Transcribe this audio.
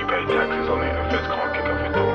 You pay taxes on it, and feds can't kick off your door.